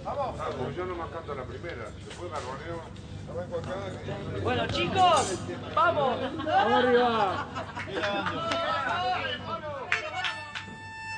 Vamos. Yo nomás canto la primera. Después garroneo. Bueno, chicos, vamos. Vamos arriba.